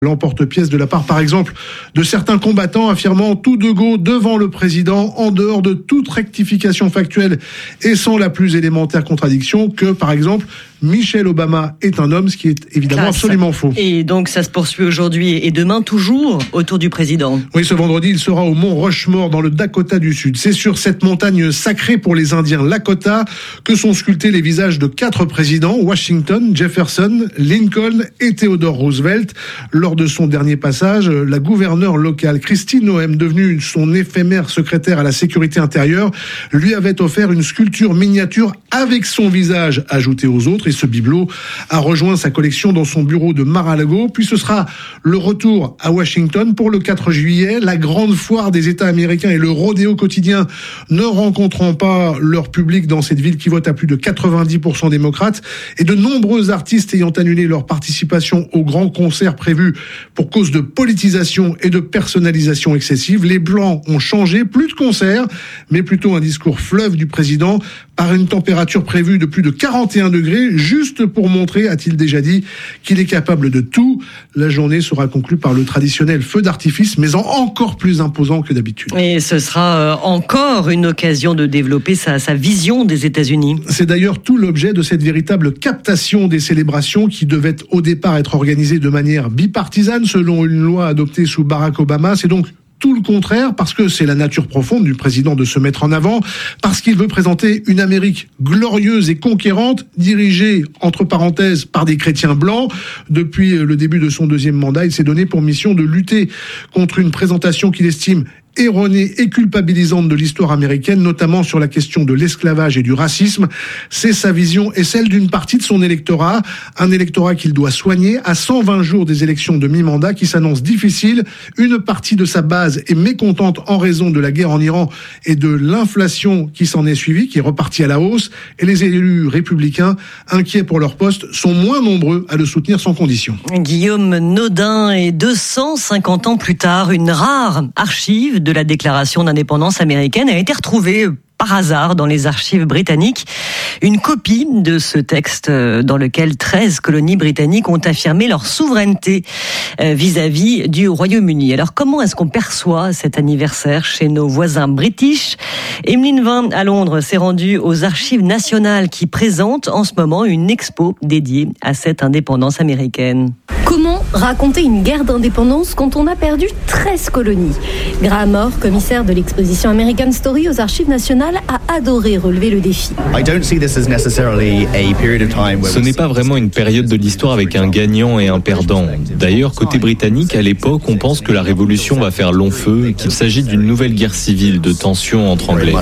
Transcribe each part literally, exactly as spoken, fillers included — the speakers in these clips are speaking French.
l'emporte-pièce de la part, par exemple, de certains combattants affirmant tout de go devant le président, en dehors de toute rectification factuelle et sans la plus élémentaire contradiction, que, par exemple, Michelle Obama est un homme, ce qui est évidemment Classe. absolument faux. Et donc ça se poursuit aujourd'hui et demain toujours autour du président. Oui, ce vendredi, il sera au mont Rushmore dans le Dakota du Sud. C'est sur cette montagne sacrée pour les Indiens Lakota que sont sculptés les visages de quatre présidents, Washington, Jefferson, Lincoln et Theodore Roosevelt. Lors de son dernier passage, la gouverneure locale, Kristi Noem, devenue son éphémère secrétaire à la sécurité intérieure, lui avait offert une sculpture miniature avec son visage ajouté aux autres. Et ce bibelot a rejoint sa collection dans son bureau de Mar-a-Lago. Puis ce sera le retour à Washington pour le quatre juillet. La grande foire des États américains et le rodéo quotidien ne rencontrant pas leur public dans cette ville qui vote à plus de quatre-vingt-dix pour cent démocrates. Et de nombreux artistes ayant annulé leur participation au grand concert prévu pour cause de politisation et de personnalisation excessive. Les Blancs ont changé. Plus de concerts, mais plutôt un discours fleuve du président par une température prévue de plus de quarante et un degrés, juste pour montrer, a-t-il déjà dit, qu'il est capable de tout. La journée sera conclue par le traditionnel feu d'artifice, mais en encore plus imposant que d'habitude. Et ce sera encore une occasion de développer sa, sa vision des États-Unis. C'est d'ailleurs tout l'objet de cette véritable captation des célébrations qui devait au départ être organisée de manière bipartisane selon une loi adoptée sous Barack Obama. C'est donc tout le contraire, parce que c'est la nature profonde du président de se mettre en avant, parce qu'il veut présenter une Amérique glorieuse et conquérante, dirigée, entre parenthèses, par des chrétiens blancs. Depuis le début de son deuxième mandat, il s'est donné pour mission de lutter contre une présentation qu'il estime erronée et culpabilisante de l'histoire américaine, notamment sur la question de l'esclavage et du racisme. C'est sa vision et celle d'une partie de son électorat, un électorat qu'il doit soigner à cent vingt jours des élections de mi-mandat qui s'annoncent difficiles. Une partie de sa base est mécontente en raison de la guerre en Iran et de l'inflation qui s'en est suivie, qui est repartie à la hausse, et les élus républicains, inquiets pour leur poste, sont moins nombreux à le soutenir sans condition. Guillaume Nodin, et deux cent cinquante ans plus tard, une rare archive de la déclaration d'indépendance américaine a été retrouvée par hasard dans les archives britanniques. Une copie de ce texte dans lequel treize colonies britanniques ont affirmé leur souveraineté vis-à-vis du Royaume-Uni. Alors comment est-ce qu'on perçoit cet anniversaire chez nos voisins british ? Emeline Vin à Londres s'est rendue aux archives nationales qui présentent en ce moment une expo dédiée à cette indépendance américaine. Comment raconter une guerre d'indépendance quand on a perdu treize colonies ? Graham Orr, commissaire de l'exposition American Story aux Archives nationales, a adoré relever le défi. Ce n'est pas vraiment une période de l'histoire avec un gagnant et un perdant. D'ailleurs, côté britannique, à l'époque, on pense que la Révolution va faire long feu et qu'il s'agit d'une nouvelle guerre civile de tensions entre Anglais.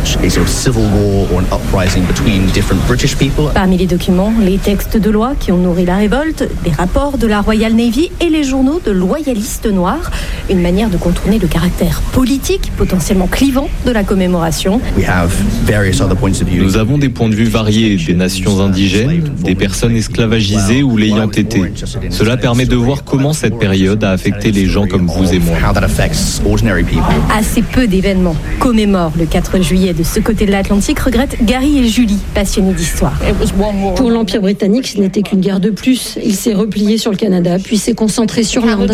Parmi les documents, les textes de loi qui ont nourri la révolte, des rapports de la Royal Navy et les journaux de loyalistes noirs. Une manière de contourner le caractère politique, potentiellement clivant, de la commémoration. Nous avons des points de vue variés, des nations indigènes, des personnes esclavagisées ou l'ayant été. Cela permet de voir comment cette période a affecté les gens comme vous et moi. Assez peu d'événements commémorent le quatre juillet de ce côté de l'Atlantique, regrettent Gary et Julie, passionnés d'histoire. Pour l'Empire britannique, ce n'était qu'une guerre de plus. Il s'est replié sur le Canada, puis s'est concentré sur l'Inde.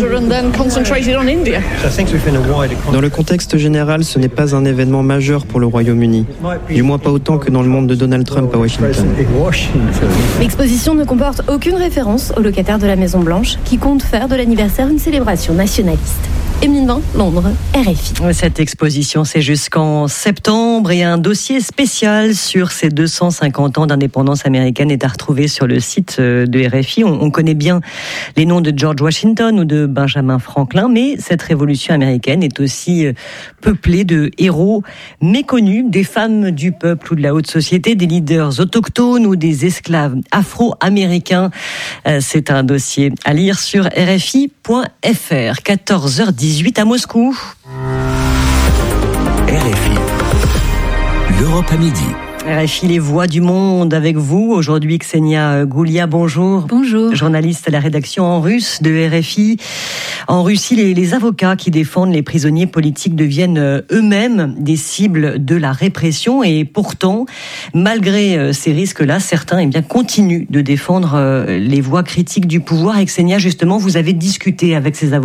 Dans le contexte général, ce n'est pas un événement majeur pour le Royaume-Uni. Du moins pas autant que dans le monde de Donald Trump à Washington. L'exposition ne comporte aucune référence au locataire de la Maison Blanche qui compte faire de l'anniversaire une célébration nationaliste. Emeline Vin, Londres, R F I. Cette exposition, c'est jusqu'en septembre et un dossier spécial sur ces deux cent cinquante ans d'indépendance américaine est à retrouver sur le site de R F I. On, on connaît bien les noms de George Washington ou de Benjamin Franklin, mais cette révolution américaine est aussi peuplée de héros méconnus, des femmes du peuple ou de la haute société, des leaders autochtones ou des esclaves afro-américains. C'est un dossier à lire sur R F I point F R. quatorze heures dix-huit à Moscou. R F I, l'Europe à midi. R F I, les voix du monde avec vous. Aujourd'hui, Ksenia Goulia, bonjour. Bonjour. Journaliste à la rédaction en russe de R F I. En Russie, les, les avocats qui défendent les prisonniers politiques deviennent eux-mêmes des cibles de la répression. Et pourtant, malgré ces risques-là, certains eh bien, continuent de défendre les voix critiques du pouvoir. Et Ksenia, justement, vous avez discuté avec ces avocats.